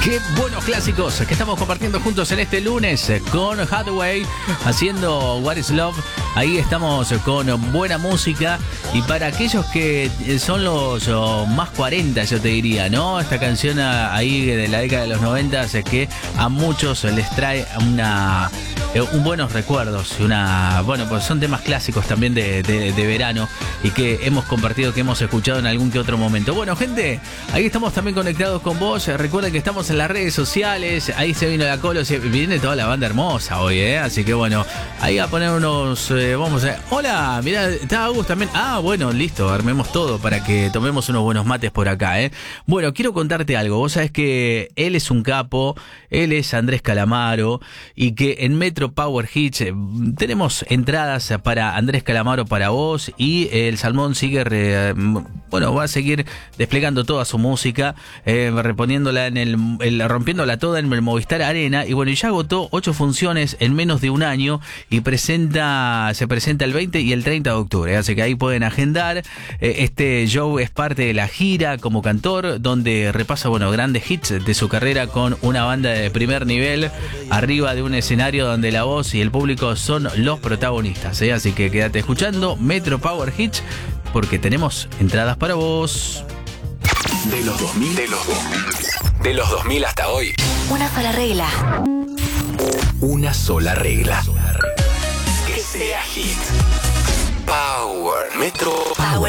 Qué buenos clásicos que estamos compartiendo juntos en este lunes con Hathaway haciendo What is Love. Ahí estamos con buena música y para aquellos que son los más 40, yo te diría, ¿no? Esta canción ahí de la década de los 90 es que a muchos les trae buenos recuerdos. Bueno, pues son temas clásicos también de verano y que hemos compartido, que hemos escuchado en algún que otro momento. Bueno, gente, ahí estamos también conectados con vos. Recuerden que estamos en las redes sociales. Ahí se vino la Colo, viene toda la banda hermosa hoy, ¿eh? Así que bueno, ahí a poner unos... vamos a... Hola, mirá, está Agus también. Ah, bueno, listo, armemos todo para que tomemos unos buenos mates por acá, ¿eh? Bueno, quiero contarte algo. Vos sabés que él es un capo, él es Andrés Calamaro y que en Metro Power Hits tenemos entradas para Andrés Calamaro para vos y el Salmón sigue, va a seguir desplegando toda su música, reponiéndola rompiéndola toda en el Movistar Arena y bueno, ya agotó 8 funciones en menos de un año y se presenta el 20 y el 30 de octubre, así que ahí pueden agendar. Este show es parte de la gira como cantor, donde repasa, grandes hits de su carrera con una banda de primer nivel, arriba de un escenario donde la voz y el público son los protagonistas, ¿eh? Así que quédate escuchando Metro Power Hits porque tenemos entradas para vos. De los 2000 hasta hoy. Una sola regla. Una sola regla. Que sea hit. Power. Metro Power.